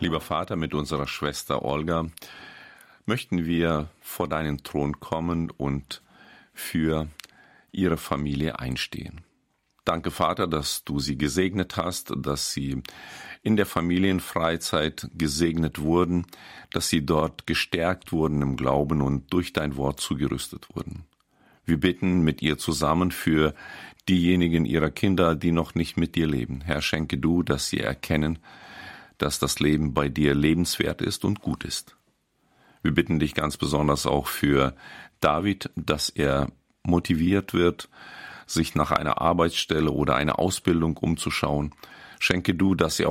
Lieber Vater, mit unserer Schwester Olga möchten wir vor deinen Thron kommen und für ihre Familie einstehen. Danke, Vater, dass du sie gesegnet hast, dass sie in der Familienfreizeit gesegnet wurden, dass sie dort gestärkt wurden im Glauben und durch dein Wort zugerüstet wurden. Wir bitten mit ihr zusammen für diejenigen ihrer Kinder, die noch nicht mit dir leben. Herr, schenke du, dass sie erkennen, dass das Leben bei dir lebenswert ist und gut ist. Wir bitten dich ganz besonders auch für David, dass er motiviert wird, sich nach einer Arbeitsstelle oder einer Ausbildung umzuschauen. Schenke du, dass er